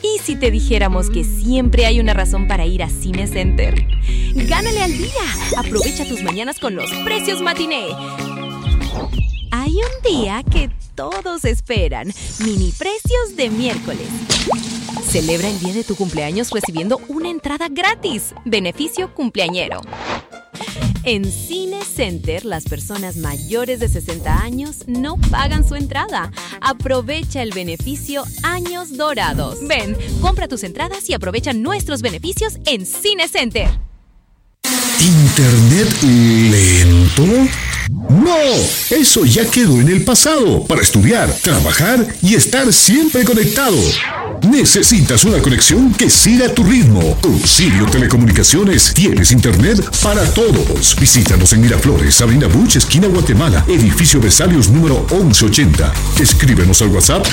¿Y si te dijéramos que siempre hay una razón para ir a Cine Center? ¡Gánale al día! Aprovecha tus mañanas con los precios matiné. Hay un día que todos esperan. Mini precios de miércoles. Celebra el día de tu cumpleaños recibiendo una entrada gratis. Beneficio cumpleañero. En Cine Center, las personas mayores de 60 años no pagan su entrada. Aprovecha el beneficio Años Dorados. Ven, compra tus entradas y aprovecha nuestros beneficios en Cine Center. ¿Internet lento? ¡No! Eso ya quedó en el pasado. Para estudiar, trabajar y estar siempre conectado. Necesitas una conexión que siga tu ritmo. Con Sirio Telecomunicaciones tienes internet para todos. Visítanos en Miraflores, Avenida Buch, esquina Guatemala, edificio Vesalios número 1180. Escríbenos al WhatsApp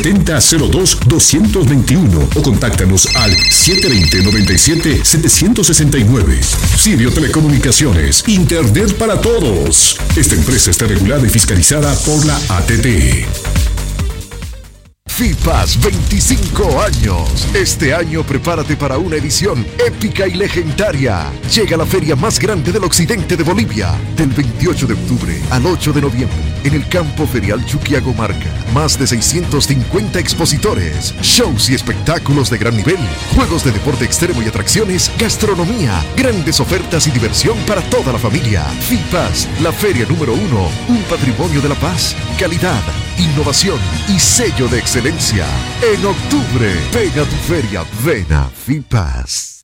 670-02-221 o contáctanos al 720-97-769. Sirio Telecomunicaciones, internet para todos. Esta empresa está regulada y fiscalizada por la ATT. FIPAS 25 años. Este año prepárate para una edición épica y legendaria. Llega la feria más grande del occidente de Bolivia, del 28 de octubre al 8 de noviembre, en el campo ferial Chuquiagomarca. Más de 650 expositores, shows y espectáculos de gran nivel, juegos de deporte extremo y atracciones, gastronomía, grandes ofertas y diversión para toda la familia. FIPAS, la feria número 1, un patrimonio de la paz, calidad, innovación y sello de excelencia. En octubre, ven a tu feria, ven a FIPAS.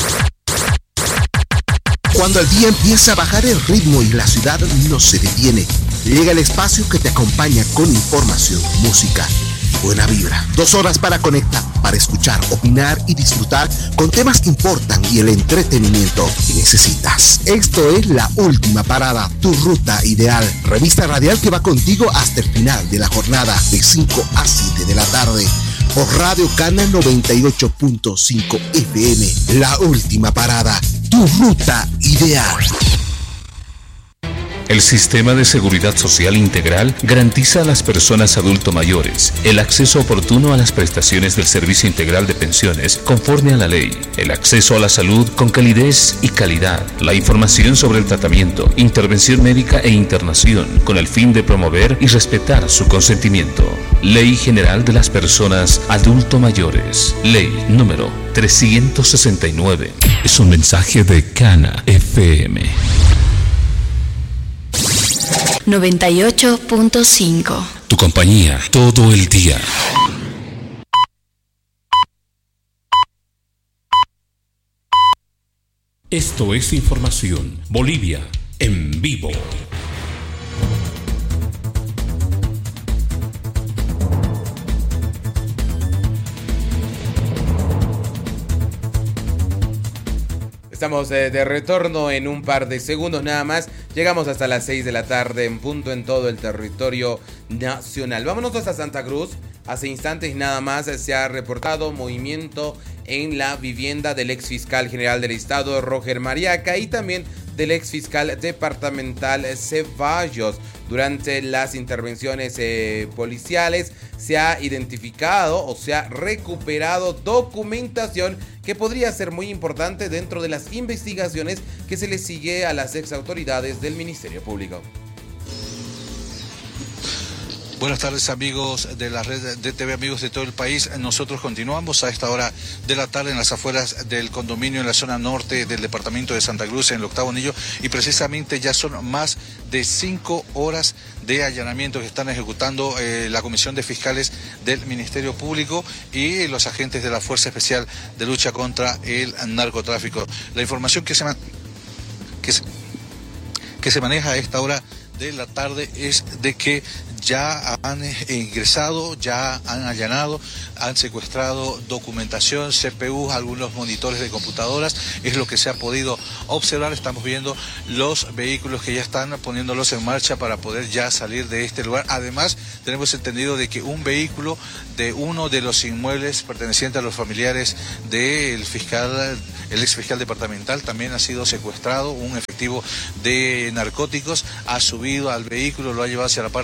Cuando el día empieza a bajar el ritmo y la ciudad no se detiene, llega el espacio que te acompaña con información, música, buena vibra. 2 horas para conectar, para escuchar, opinar y disfrutar con temas que importan y el entretenimiento que necesitas. Esto es La Última Parada, tu ruta ideal. Revista radial que va contigo hasta el final de la jornada, de 5 a 7 de la tarde. Por Radio Cana 98.5 FM. La Última Parada, tu ruta ideal. El Sistema de Seguridad Social Integral garantiza a las personas adulto mayores el acceso oportuno a las prestaciones del Servicio Integral de Pensiones conforme a la ley, el acceso a la salud con calidez y calidad, la información sobre el tratamiento, intervención médica e internación con el fin de promover y respetar su consentimiento. Ley General de las Personas Adulto Mayores, Ley número 369. Es un mensaje de Cana FM. 98.5. Tu compañía todo el día. Esto es Información Bolivia en vivo. Estamos de retorno en un par de segundos nada más. Llegamos hasta las 6 de la tarde en punto en todo el territorio nacional. Vámonos hasta Santa Cruz. Hace instantes nada más se ha reportado movimiento en la vivienda del ex fiscal general del estado, Roger Mariaca, y también del ex fiscal departamental Ceballos. Durante las intervenciones policiales se ha identificado o se ha recuperado documentación que podría ser muy importante dentro de las investigaciones que se le sigue a las ex autoridades del Ministerio Público. Buenas tardes, amigos de la red de TV Amigos de todo el país. Nosotros continuamos a esta hora de la tarde en las afueras del condominio en la zona norte del departamento de Santa Cruz, en el octavo anillo, y precisamente ya son más de 5 horas de allanamiento que están ejecutando la Comisión de Fiscales del Ministerio Público y los agentes de la Fuerza Especial de Lucha contra el Narcotráfico. La información que se maneja a esta hora de la tarde es de que ya han ingresado, ya han allanado, han secuestrado documentación, CPU, algunos monitores de computadoras, es lo que se ha podido observar. Estamos viendo los vehículos que ya están poniéndolos en marcha para poder ya salir de este lugar. Además, tenemos entendido de que un vehículo de uno de los inmuebles pertenecientes a los familiares del fiscal, el ex fiscal departamental, también ha sido secuestrado. Un efectivo de narcóticos ha subido al vehículo, lo ha llevado hacia la parte delantera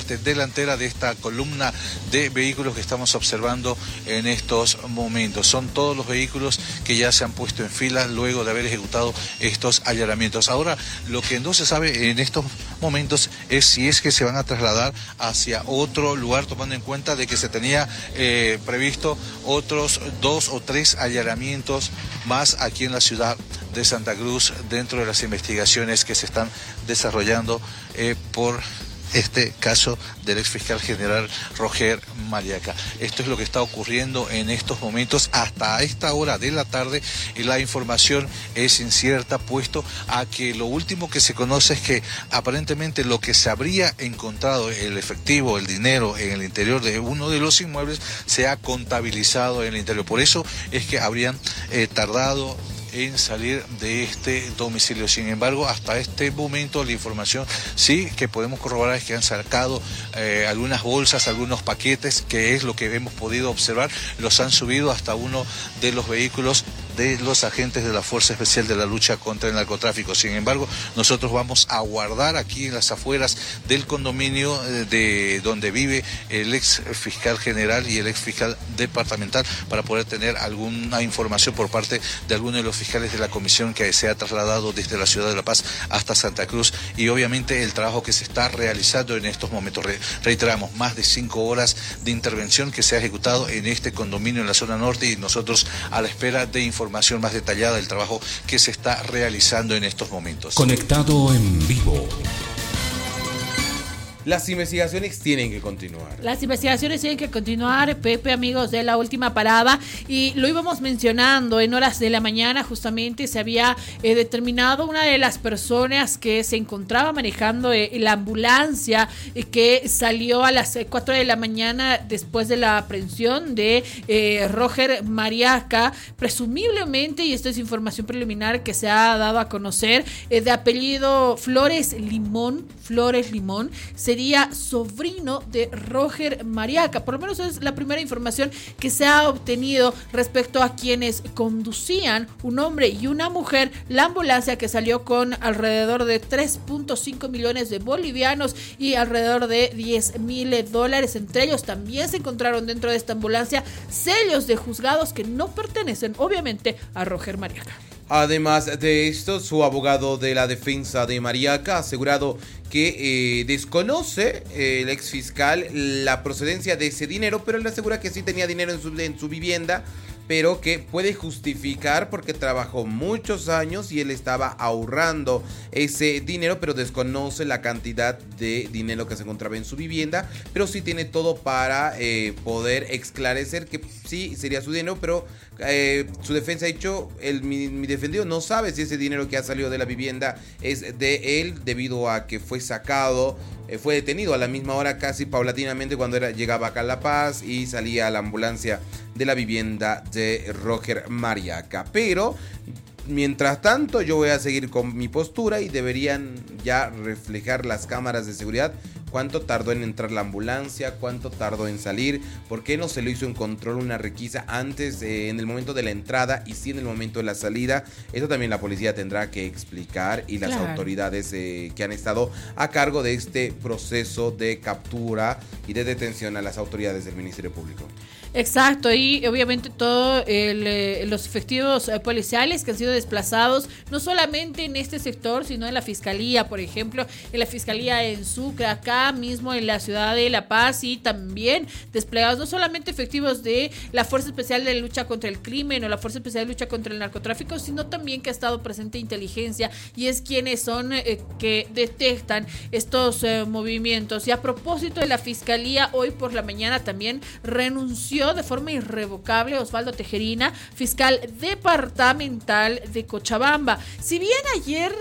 delantera de esta columna de vehículos que estamos observando en estos momentos. Son todos los vehículos que ya se han puesto en fila luego de haber ejecutado estos allanamientos. Ahora, lo que no se sabe en estos momentos es si es que se van a trasladar hacia otro lugar, tomando en cuenta de que se tenía previsto otros 2 o 3 allanamientos más aquí en la ciudad de Santa Cruz dentro de las investigaciones que se están desarrollando por este caso del ex fiscal general Roger Mariaca. Esto es lo que está ocurriendo en estos momentos hasta esta hora de la tarde, y la información es incierta, puesto a que lo último que se conoce es que aparentemente lo que se habría encontrado, el efectivo, el dinero en el interior de uno de los inmuebles, se ha contabilizado en el interior. Por eso es que habrían tardado en salir de este domicilio. Sin embargo, hasta este momento la información sí que podemos corroborar es que han sacado algunas bolsas, algunos paquetes, que es lo que hemos podido observar. Los han subido hasta uno de los vehículos de los agentes de la Fuerza Especial de la Lucha contra el Narcotráfico. Sin embargo, nosotros vamos a guardar aquí en las afueras del condominio de donde vive el ex fiscal general y el ex fiscal departamental, para poder tener alguna información por parte de alguno de los fiscales de la comisión que se ha trasladado desde la ciudad de La Paz hasta Santa Cruz, y obviamente el trabajo que se está realizando en estos momentos. Reiteramos, más de 5 horas de intervención que se ha ejecutado en este condominio en la zona norte, y nosotros a la espera de información más detallada del trabajo que se está realizando en estos momentos. Conectado en vivo. Las investigaciones tienen que continuar. Las investigaciones tienen que continuar, Pepe, amigos de La Última Parada, y lo íbamos mencionando en horas de la mañana. Justamente se había determinado una de las personas que se encontraba manejando la ambulancia que salió a las 4 de la mañana después de la aprehensión de Roger Mariaca, presumiblemente, y esto es información preliminar que se ha dado a conocer, de apellido Flores Limón, sería sobrino de Roger Mariaca. Por lo menos es la primera información que se ha obtenido respecto a quienes conducían, un hombre y una mujer, la ambulancia que salió con alrededor de 3.5 millones de bolivianos y alrededor de $10,000. Entre ellos también se encontraron dentro de esta ambulancia sellos de juzgados que no pertenecen, obviamente, a Roger Mariaca. Además de esto, su abogado de la defensa de Mariaca ha asegurado que desconoce el ex fiscal la procedencia de ese dinero, pero él asegura que sí tenía dinero en su vivienda, pero que puede justificar porque trabajó muchos años y él estaba ahorrando ese dinero, pero desconoce la cantidad de dinero que se encontraba en su vivienda, pero sí tiene todo para poder esclarecer que sí sería su dinero, pero su defensa ha dicho, mi defendido no sabe si ese dinero que ha salido de la vivienda es de él, debido a que fue sacado, fue detenido a la misma hora casi paulatinamente cuando llegaba acá a La Paz y salía a la ambulancia de la vivienda de Roger Mariaca. Pero mientras tanto yo voy a seguir con mi postura y deberían ya reflejar las cámaras de seguridad cuánto tardó en entrar la ambulancia, cuánto tardó en salir, por qué no se le hizo un control, una requisa antes, en el momento de la entrada y sí en el momento de la salida. Eso también la policía tendrá que explicar, y las autoridades que han estado a cargo de este proceso de captura y de detención a las autoridades del Ministerio Público. Exacto, y obviamente todos los efectivos policiales que han sido desplazados, no solamente en este sector, sino en la Fiscalía, por ejemplo, en la Fiscalía en Sucre, acá mismo en la ciudad de La Paz, y también desplegados no solamente efectivos de la Fuerza Especial de Lucha contra el Crimen o la Fuerza Especial de Lucha contra el Narcotráfico, sino también que ha estado presente inteligencia, y es quienes son que detectan estos movimientos. Y a propósito de la Fiscalía, hoy por la mañana también renunció de forma irrevocable Osvaldo Tejerina, fiscal departamental de Cochabamba. Si bien ayer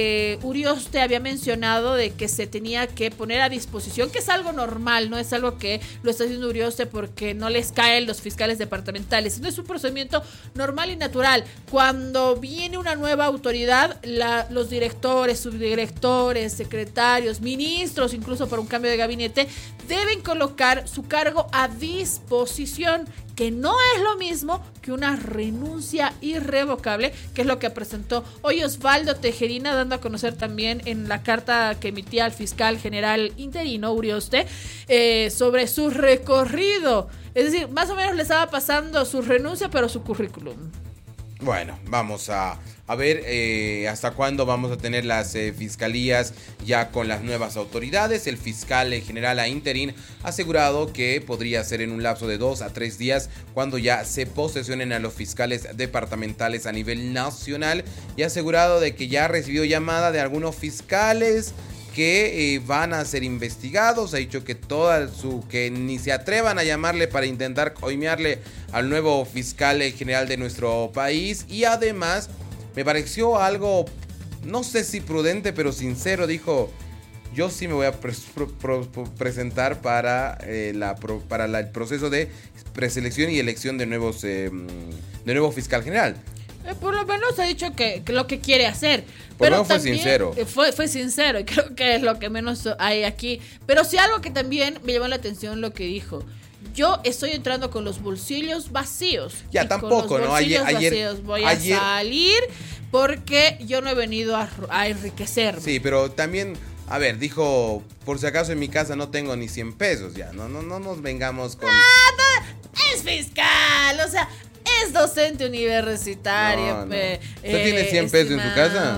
Urioste había mencionado de que se tenía que poner a disposición, que es algo normal, no es algo que lo está haciendo Urioste porque no les caen los fiscales departamentales, sino es un procedimiento normal y natural. Cuando viene una nueva autoridad, los directores, subdirectores, secretarios, ministros, incluso para un cambio de gabinete, deben colocar su cargo a disposición, que no es lo mismo que una renuncia irrevocable, que es lo que presentó hoy Osvaldo Tejerina, dando a conocer también en la carta que emitía al fiscal general interino Urioste sobre su recorrido. Es decir, más o menos le estaba pasando su renuncia, pero su currículum. Bueno, vamos a ver hasta cuándo vamos a tener las fiscalías ya con las nuevas autoridades. El fiscal general a interín ha asegurado que podría ser en un lapso de 2 a 3 días cuando ya se posesionen a los fiscales departamentales a nivel nacional, y ha asegurado de que ya ha recibido llamada de algunos fiscales que van a ser investigados. Ha dicho que que ni se atrevan a llamarle para intentar coimearle al nuevo fiscal general de nuestro país. Y además me pareció algo, no sé si prudente, pero sincero. Dijo: yo sí me voy a presentar para el proceso de preselección y elección de nuevo fiscal general. Por lo menos ha dicho que lo que quiere hacer. Por pero lo menos fue también, sincero. Fue sincero, y creo que es lo que menos hay aquí. Pero sí, algo que también me llamó la atención lo que dijo: yo estoy entrando con los bolsillos vacíos. Ya, tampoco, con los ¿no? Ayer Ayer voy a salir porque yo no he venido a enriquecerme. Sí, pero también, a ver, dijo: por si acaso en mi casa no tengo ni 100 pesos. Ya, no nos vengamos con... Es fiscal, o sea... Es docente universitario. No. ¿Usted tiene 100 pesos en su casa?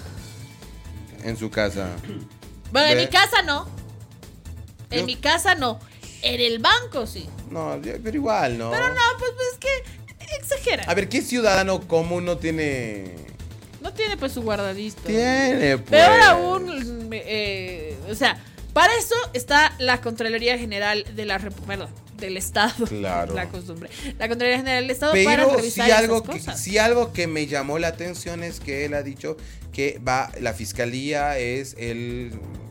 En su casa. Bueno, en mi casa no. En mi casa no. En el banco sí. No, pero igual, ¿no? Pero no, pues es que exagera. A ver, ¿qué ciudadano común no tiene? No tiene pues su guardadito. Tiene, pues. Peor aún, o sea, para eso está la Contraloría General de la República, del Estado. Claro. La costumbre. La Contraloría General del Estado pero para revisar esas cosas. Sí, algo que me llamó la atención es que él ha dicho que la fiscalía es el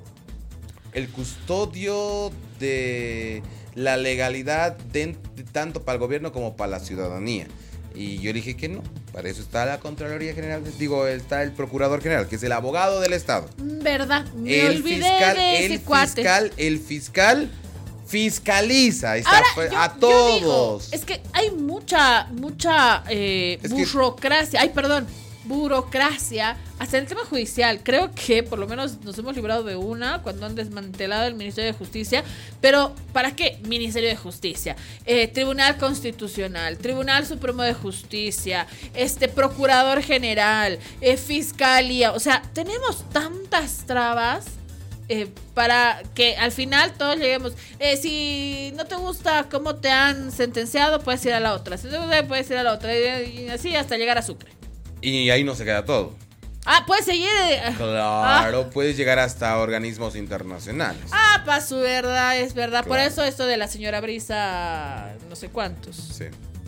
custodio de la legalidad tanto para el gobierno como para la ciudadanía. Y yo dije que no, para eso está la Contraloría General, está el Procurador General, que es el abogado del Estado. ¿Verdad? Me olvidé de ese cuate. El fiscal fiscaliza Ahora, todos. Yo digo, es que hay mucha burocracia. Burocracia hasta el tema judicial. Creo que por lo menos nos hemos librado de una cuando han desmantelado el Ministerio de Justicia. Pero ¿para qué Ministerio de Justicia? Tribunal Constitucional, Tribunal Supremo de Justicia, Procurador General, Fiscalía. O sea, tenemos tantas trabas para que al final todos lleguemos. Si no te gusta cómo te han sentenciado, puedes ir a la otra. Si no te gusta, puedes ir a la otra. Y así hasta llegar a Sucre. Y ahí no se queda todo. Puedes seguir. Claro, puedes llegar hasta organismos internacionales. Pa' su verdad, es verdad. Claro. Por eso esto de la señora Brisa, no sé cuántos. Sí.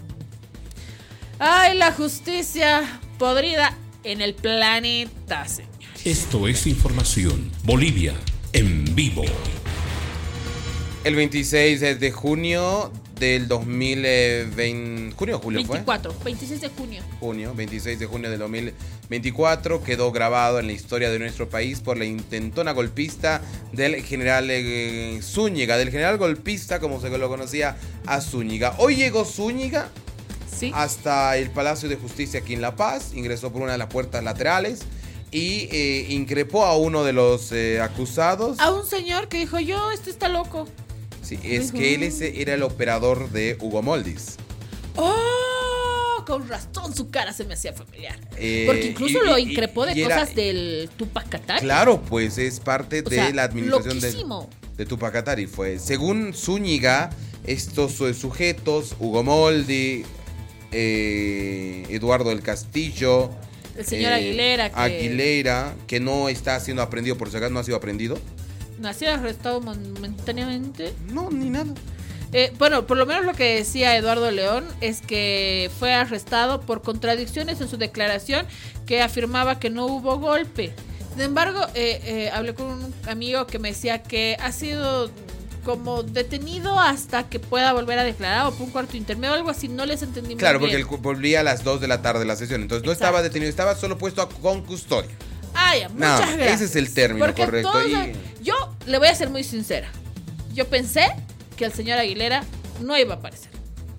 Ay, la justicia podrida en el planeta, señores. Esto es información. Bolivia en vivo. El 26 de junio del 2020. ¿Junio o julio 24, 26 de junio. 26 de junio del 2024 quedó grabado en la historia de nuestro país por la intentona golpista del general Zúñiga, del general golpista como se lo conocía a Zúñiga. Hoy llegó Zúñiga hasta el Palacio de Justicia aquí en La Paz, ingresó por una de las puertas laterales y increpó a uno de los acusados. A un señor que dijo: yo, está loco. Sí, es que él era el operador de Hugo Moldis. ¡Oh! Con razón su cara se me hacía familiar. Porque incluso lo increpó de cosas del Tupac Katari. Claro, pues es parte de la administración loquísimo. de Tupac Katari. Según Zúñiga, estos sujetos, Hugo Moldi, Eduardo del Castillo, el señor Aguilera, que no está siendo aprendido, por si acaso no ha sido aprendido. ¿No ha sido arrestado momentáneamente? No, ni nada. Bueno, por lo menos lo que decía Eduardo León es que fue arrestado por contradicciones en su declaración, que afirmaba que no hubo golpe. Sin embargo, hablé con un amigo que me decía que ha sido como detenido hasta que pueda volver a declarar, o por un cuarto intermedio, algo así. No les entendí muy bien. Claro, porque él volvía a las 2 de la tarde de la sesión, entonces no estaba detenido, estaba solo puesto con custodia. Muchas gracias. Ese es el término correcto. Yo le voy a ser muy sincera. yo pensé que el señor Aguilera no iba a aparecer.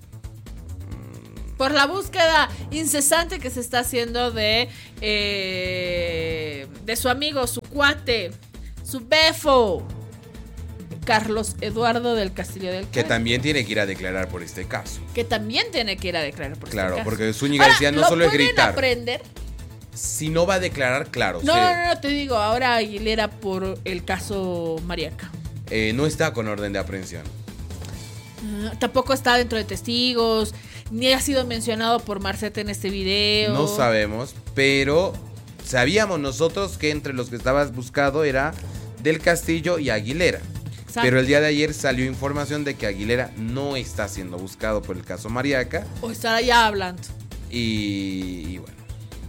Por la búsqueda incesante que se está haciendo de su amigo, su cuate, su befo, Carlos Eduardo del Castillo del Cayo. Que también tiene que ir a declarar por este caso. Que también tiene que ir a declarar por este caso. Claro, porque Zúñiga decía no solo es gritar. Aprender? Si no va a declarar, claro. No, te digo, ahora Aguilera por el caso Mariaca. No está con orden de aprehensión. Tampoco está dentro de testigos, ni ha sido mencionado por Marceta en este video. No sabemos, pero sabíamos nosotros que entre los que estabas buscado era Del Castillo y Aguilera. Exacto. Pero el día de ayer salió información de que Aguilera no está siendo buscado por el caso Mariaca. O estará ya hablando. Y bueno.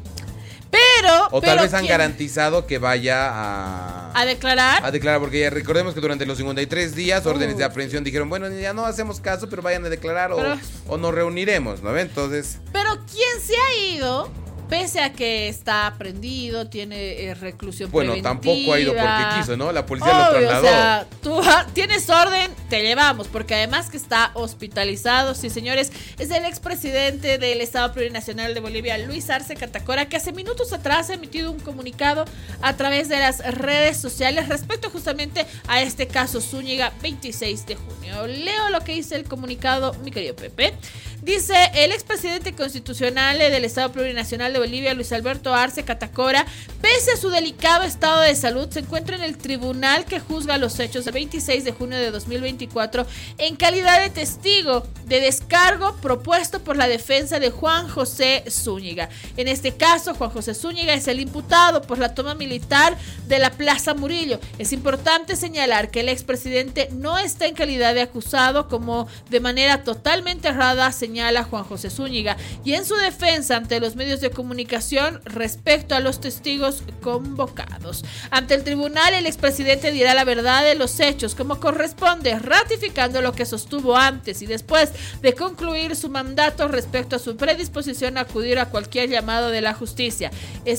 Pero tal vez han garantizado que vaya a declarar. A declarar, porque ya recordemos que durante los 53 días órdenes de aprehensión dijeron, bueno, ya no hacemos caso, pero vayan a declarar o nos reuniremos, ¿no? Entonces. Pero ¿quién se ha ido? Pese a que está prendido, tiene reclusión preventiva. Tampoco ha ido porque quiso, ¿no? La policía lo trasladó. O sea, tú tienes orden, te llevamos, porque además que está hospitalizado. Sí, señores, es el expresidente del Estado Plurinacional de Bolivia, Luis Arce Catacora, que hace minutos atrás ha emitido un comunicado a través de las redes sociales respecto justamente a este caso Zúñiga, 26 de junio. Leo lo que dice el comunicado, mi querido Pepe. Dice, el expresidente constitucional del Estado Plurinacional de Bolivia, Luis Alberto Arce Catacora, pese a su delicado estado de salud, se encuentra en el tribunal que juzga los hechos del 26 de junio de 2024 en calidad de testigo de descargo propuesto por la defensa de Juan José Zúñiga. En este caso, Juan José Zúñiga es el imputado por la toma militar de la Plaza Murillo. Es importante señalar que el expresidente no está en calidad de acusado, como de manera totalmente errada señala Juan José Zúñiga, y en su defensa ante los medios de comunicación respecto a los testigos convocados. Ante el tribunal, el expresidente dirá la verdad de los hechos como corresponde, ratificando lo que sostuvo antes y después de concluir su mandato respecto a su predisposición a acudir a cualquier llamado de la justicia.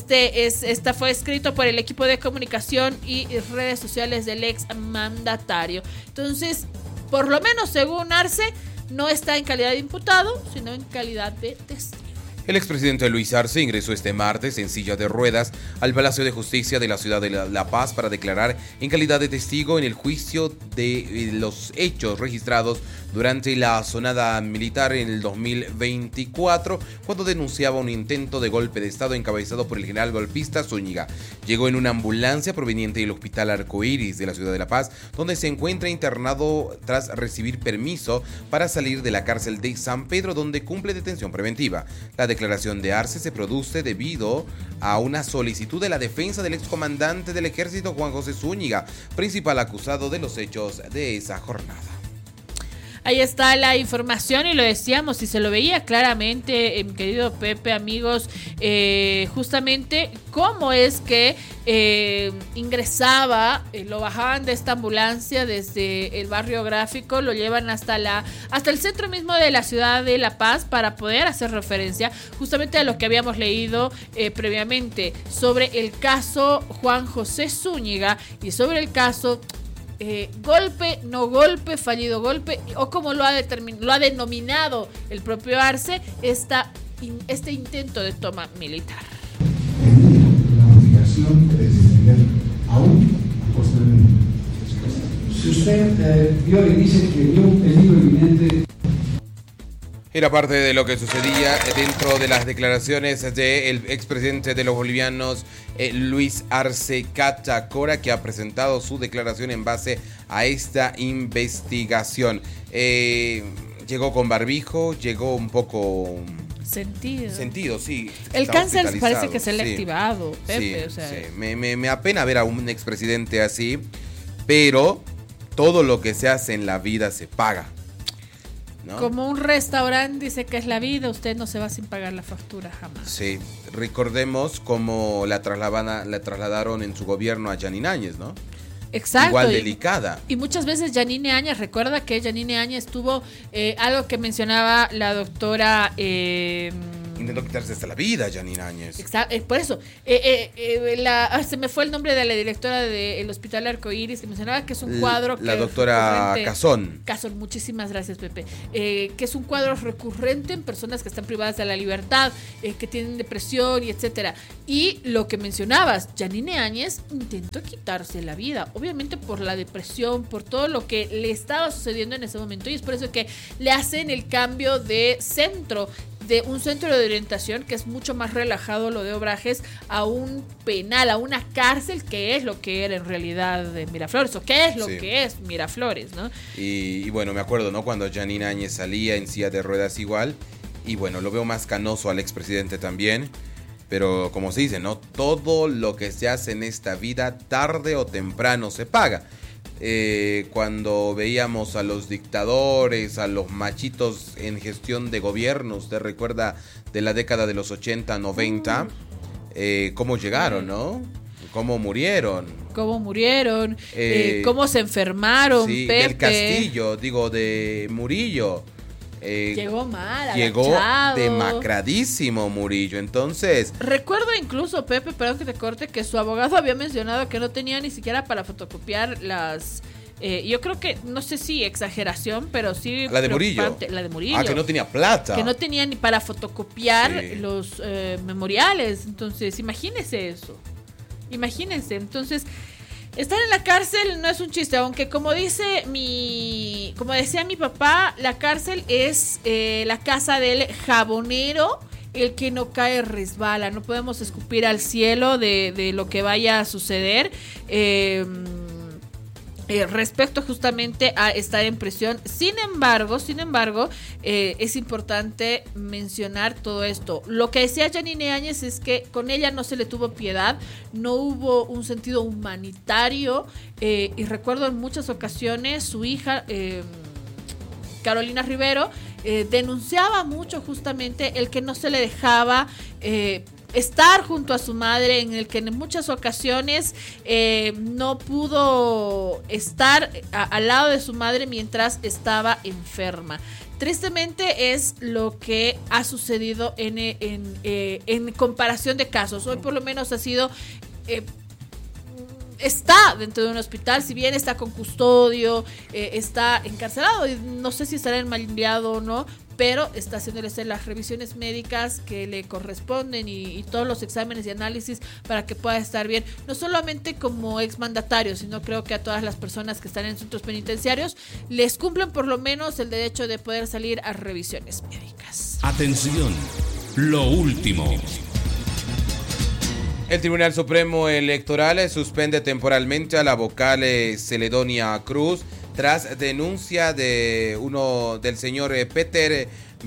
Esta fue escrito por el equipo de comunicación y redes sociales del ex mandatario. Entonces, por lo menos según Arce, no está en calidad de imputado, sino en calidad de testigo. El expresidente Luis Arce ingresó este martes en silla de ruedas al Palacio de Justicia de la ciudad de La Paz para declarar en calidad de testigo en el juicio de los hechos registrados durante la sonada militar en el 2024, cuando denunciaba un intento de golpe de Estado encabezado por el general golpista Zúñiga. Llegó en una ambulancia proveniente del Hospital Arcoíris de la ciudad de La Paz, donde se encuentra internado tras recibir permiso para salir de la cárcel de San Pedro, donde cumple detención preventiva. La declaración de Arce se produce debido a una solicitud de la defensa del excomandante del ejército Juan José Zúñiga, principal acusado de los hechos de esa jornada. Ahí está la información y lo decíamos y se lo veía claramente, mi querido Pepe, amigos, justamente cómo es que ingresaba, lo bajaban de esta ambulancia desde el barrio Gráfico, lo llevan hasta el centro mismo de la ciudad de La Paz para poder hacer referencia justamente a lo que habíamos leído previamente sobre el caso Juan José Zúñiga y sobre el caso golpe, no golpe, fallido golpe, o como lo ha denominado el propio Arce, este intento de toma militar. La obligación de defender aún posteriormente. Si usted vio y dice que vio un peligro inminente. Era parte de lo que sucedía dentro de las declaraciones del expresidente de los bolivianos, Luis Arce Catacora, que ha presentado su declaración en base a esta investigación. Llegó con barbijo, llegó un poco sentido, sí. El cáncer parece que se le ha activado, Pepe. Sí, o sea. sí. Me apena ver a un expresidente así, pero todo lo que se hace en la vida se paga, ¿no? Como un restaurante dice que es la vida, usted no se va sin pagar la factura jamás. Sí, recordemos cómo la trasladaron en su gobierno a Yanine Áñez, ¿no? Exacto. Igual delicada. Y muchas veces Yanine Áñez, recuerda que Yanine Áñez tuvo algo que mencionaba la doctora intentó quitarse hasta la vida, Janine Áñez. Exacto, por eso. Se me fue el nombre de la directora del Hospital Arcoíris, que mencionaba que es un cuadro... La doctora Cazón. Cazón, muchísimas gracias, Pepe. Que es un cuadro recurrente en personas que están privadas de la libertad, que tienen depresión y etcétera. Y lo que mencionabas, Janine Áñez intentó quitarse la vida, obviamente por la depresión, por todo lo que le estaba sucediendo en ese momento, y es por eso que le hacen el cambio de centro, de un centro de orientación que es mucho más relajado, lo de Obrajes, a un penal, a una cárcel, que es lo que era en realidad de Miraflores, o que es lo que es Miraflores, ¿no? Y bueno, me acuerdo, ¿no? Cuando Janine Áñez salía en silla de ruedas igual, y bueno, lo veo más canoso al expresidente también, pero como se dice, ¿no? Todo lo que se hace en esta vida, tarde o temprano se paga. Cuando veíamos a los dictadores, a los machitos en gestión de gobierno, usted recuerda de la década de los 80, 90, cómo llegaron, ¿no? Cómo murieron. Cómo se enfermaron, sí, Pepe. Del Castillo, digo, de Murillo. Llegó mal, llegó agachado, demacradísimo Murillo. Entonces, recuerdo incluso, Pepe, perdón que te corte, que su abogado había mencionado que no tenía ni siquiera para fotocopiar las... yo creo que, no sé si exageración, pero sí... La de Murillo. La de Murillo. Que no tenía plata. Que no tenía ni para fotocopiar los memoriales. Entonces, imagínense eso. Imagínense. Entonces... estar en la cárcel no es un chiste, aunque como decía mi papá, la cárcel es la casa del jabonero, el que no cae resbala. No podemos escupir al cielo de lo que vaya a suceder. Respecto justamente a estar en prisión. Sin embargo, es importante mencionar todo esto. Lo que decía Janine Áñez es que con ella no se le tuvo piedad, no hubo un sentido humanitario, y recuerdo en muchas ocasiones su hija, Carolina Rivero, denunciaba mucho justamente el que no se le dejaba estar junto a su madre, en el que en muchas ocasiones no pudo estar al lado de su madre mientras estaba enferma. Tristemente es lo que ha sucedido en comparación de casos. Hoy por lo menos ha sido... está dentro de un hospital, si bien está con custodio, está encarcelado, y no sé si estará enmaliado o no, pero está haciéndole las revisiones médicas que le corresponden y todos los exámenes y análisis para que pueda estar bien, no solamente como exmandatario, sino creo que a todas las personas que están en centros penitenciarios les cumplen por lo menos el derecho de poder salir a revisiones médicas. Atención, lo último. El Tribunal Supremo Electoral suspende temporalmente a la vocal Celedonia Cruz tras denuncia del señor Peter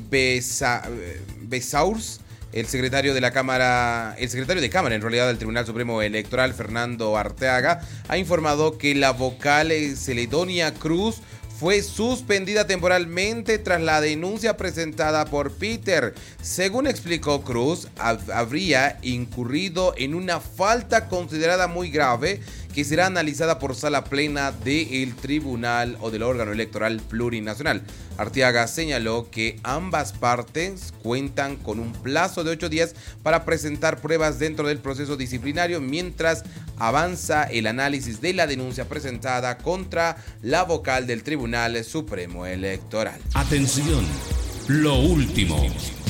Besaurs, el secretario de Cámara en realidad del Tribunal Supremo Electoral, Fernando Arteaga, ha informado que la vocal Celedonia Cruz fue suspendida temporalmente tras la denuncia presentada por Peter. Según explicó Cruz, habría incurrido en una falta considerada muy grave que será analizada por sala plena del tribunal o del órgano electoral plurinacional. Arteaga señaló que ambas partes cuentan con un plazo de 8 días para presentar pruebas dentro del proceso disciplinario mientras avanza el análisis de la denuncia presentada contra la vocal del Tribunal Supremo Electoral. Atención, lo último.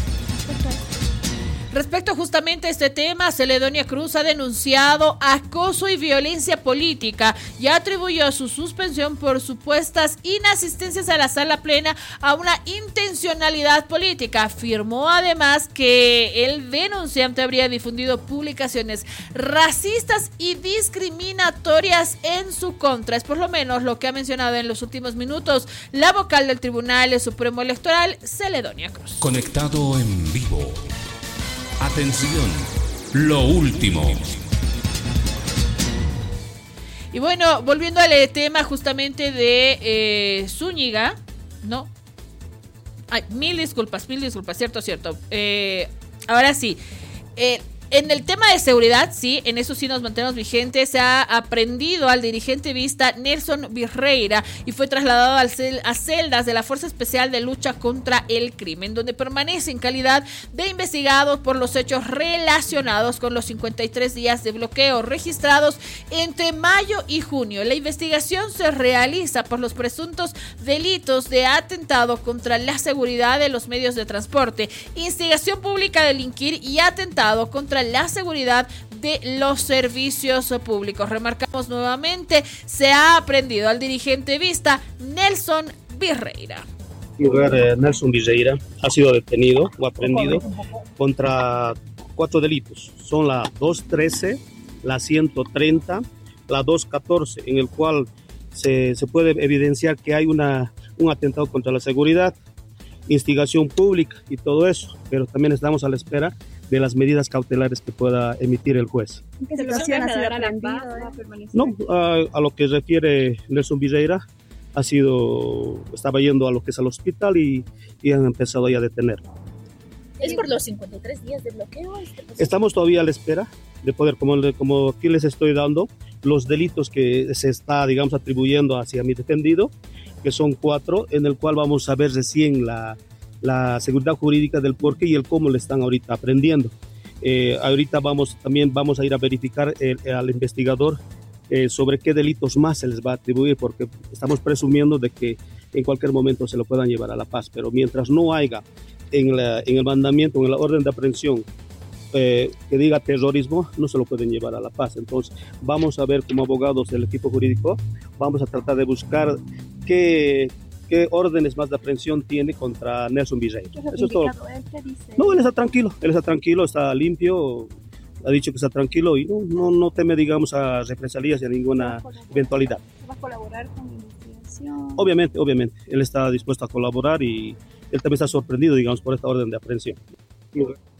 Respecto justamente a este tema, Celedonia Cruz ha denunciado acoso y violencia política y atribuyó su suspensión por supuestas inasistencias a la sala plena a una intencionalidad política. Afirmó además que el denunciante habría difundido publicaciones racistas y discriminatorias en su contra. Es por lo menos lo que ha mencionado en los últimos minutos la vocal del Tribunal Supremo Electoral, Celedonia Cruz. Conectado en vivo. Atención, lo último. Y bueno, volviendo al tema justamente de Zúñiga, ¿no? Ay, mil disculpas, cierto. Ahora sí, En el tema de seguridad, sí, en eso sí nos mantenemos vigentes. Se ha aprehendido al dirigente vista Nelson Virreira y fue trasladado a celdas de la Fuerza Especial de Lucha contra el Crimen, donde permanece en calidad de investigado por los hechos relacionados con los 53 días de bloqueo registrados entre mayo y junio. La investigación se realiza por los presuntos delitos de atentado contra la seguridad de los medios de transporte, instigación pública a delinquir y atentado contra la seguridad de los servicios públicos. Remarcamos nuevamente, se ha aprehendido al dirigente vista Nelson Virreira. Nelson Virreira ha sido detenido o aprehendido contra 4 delitos. Son la 213, la 130, la 214, en el cual se puede evidenciar que hay un atentado contra la seguridad, instigación pública y todo eso, pero también estamos a la espera de las medidas cautelares que pueda emitir el juez. ¿En qué situación ha sido aprendido? No, a lo que refiere Nelson Virreira, estaba yendo a lo que es al hospital y han empezado ya a detenerlo. ¿Es por los 53 días de bloqueo? Estamos todavía a la espera de poder, como aquí les estoy dando, los delitos que se está, digamos, atribuyendo hacia mi defendido, que son 4, en el cual vamos a ver recién la seguridad jurídica del por qué y el cómo le están ahorita aprendiendo. Ahorita también vamos a ir a verificar al investigador sobre qué delitos más se les va a atribuir, porque estamos presumiendo de que en cualquier momento se lo puedan llevar a La Paz, pero mientras no haya en el mandamiento, en la orden de aprehensión, que diga terrorismo, no se lo pueden llevar a La Paz. Entonces vamos a ver, como abogados del equipo jurídico, vamos a tratar de buscar qué órdenes más de aprehensión tiene contra Nelson Virreira. Eso es todo. ¿Qué dice? No, él está tranquilo, está limpio, ha dicho que está tranquilo y no teme, digamos, a represalias y a ninguna eventualidad. ¿Va a colaborar con la investigación? Obviamente, él está dispuesto a colaborar y él también está sorprendido, digamos, por esta orden de aprehensión.